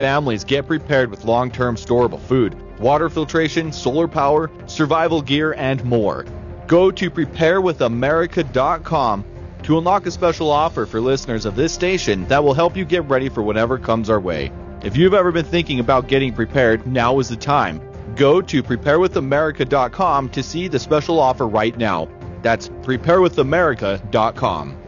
Families get prepared with long-term storable food, water filtration, solar power, survival gear, and more. Go to preparewithamerica.com to unlock a special offer for listeners of this station that will help you get ready for whatever comes our way. If you've ever been thinking about getting prepared, now is the time. Go to preparewithamerica.com to see the special offer right now. That's preparewithamerica.com.